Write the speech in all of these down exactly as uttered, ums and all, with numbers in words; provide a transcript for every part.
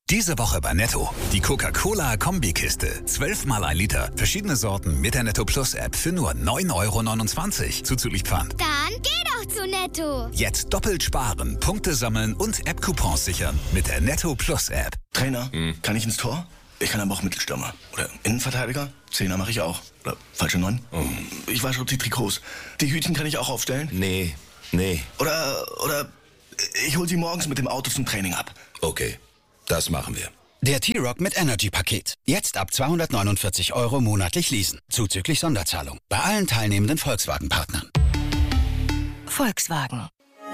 Diese Woche bei Netto. Die Coca-Cola-Kombikiste. Zwölfmal ein Liter. Verschiedene Sorten mit der Netto Plus App für nur neun Euro neunundzwanzig. Zuzüglich Pfand. Dann geh doch zu Netto. Jetzt doppelt sparen, Punkte sammeln und App-Coupons sichern mit der Netto Plus App. Trainer, hm. kann ich ins Tor? Ich kann aber auch Mittelstürmer. Oder Innenverteidiger? Zehner mache ich auch. Oder falsche Neun? Oh. Ich wasche die Trikots. Die Hütchen kann ich auch aufstellen? Nee, nee. Oder, oder ich hol sie morgens mit dem Auto zum Training ab. Okay, das machen wir. Der T-Rock mit Energy-Paket. Jetzt ab zweihundertneunundvierzig Euro monatlich leasen. Zuzüglich Sonderzahlung. Bei allen teilnehmenden Volkswagen-Partnern. Volkswagen.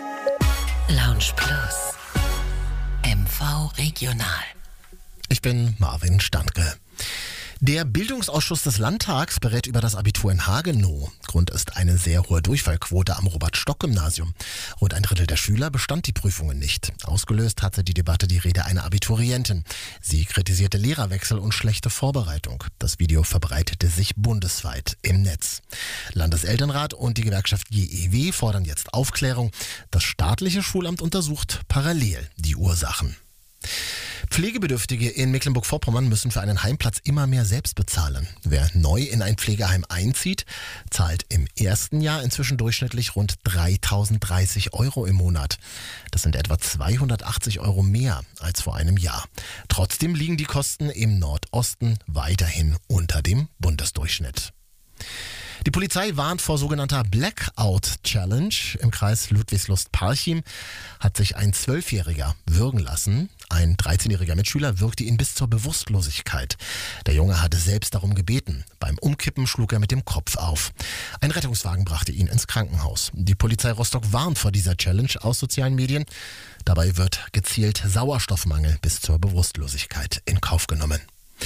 Lounge Plus. M V Regional. Ich bin Marvin Standke. Der Bildungsausschuss des Landtags berät über das Abitur in Hagenow. Grund ist eine sehr hohe Durchfallquote am Robert-Stock-Gymnasium. Rund ein Drittel der Schüler bestand die Prüfungen nicht. Ausgelöst hatte die Debatte die Rede einer Abiturientin. Sie kritisierte Lehrerwechsel und schlechte Vorbereitung. Das Video verbreitete sich bundesweit im Netz. Landeselternrat und die Gewerkschaft G E W fordern jetzt Aufklärung. Das staatliche Schulamt untersucht parallel die Ursachen. Pflegebedürftige in Mecklenburg-Vorpommern müssen für einen Heimplatz immer mehr selbst bezahlen. Wer neu in ein Pflegeheim einzieht, zahlt im ersten Jahr inzwischen durchschnittlich rund dreitausenddreißig Euro im Monat. Das sind etwa zweihundertachtzig Euro mehr als vor einem Jahr. Trotzdem liegen die Kosten im Nordosten weiterhin unter dem Bundesdurchschnitt. Die Polizei warnt vor sogenannter Blackout-Challenge. Im Kreis Ludwigslust-Parchim hat sich ein Zwölfjähriger würgen lassen. Ein dreizehnjähriger Mitschüler wirkte ihn bis zur Bewusstlosigkeit. Der Junge hatte selbst darum gebeten. Beim Umkippen schlug er mit dem Kopf auf. Ein Rettungswagen brachte ihn ins Krankenhaus. Die Polizei Rostock warnt vor dieser Challenge aus sozialen Medien. Dabei wird gezielt Sauerstoffmangel bis zur Bewusstlosigkeit in Kauf genommen.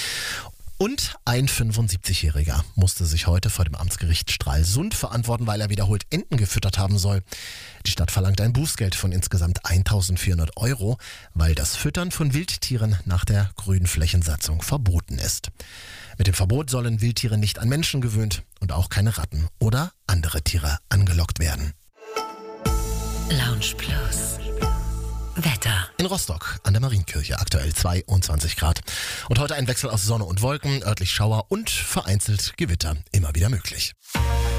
Und ein fünfundsiebzigjähriger musste sich heute vor dem Amtsgericht Stralsund verantworten, weil er wiederholt Enten gefüttert haben soll. Die Stadt verlangt ein Bußgeld von insgesamt eintausendvierhundert Euro, weil das Füttern von Wildtieren nach der Grünflächensatzung verboten ist. Mit dem Verbot sollen Wildtiere nicht an Menschen gewöhnt und auch keine Ratten oder andere Tiere angelockt werden. Lounge Plus. Wetter. In Rostock an der Marienkirche aktuell zweiundzwanzig Grad. Und heute ein Wechsel aus Sonne und Wolken, örtlich Schauer und vereinzelt Gewitter immer wieder möglich.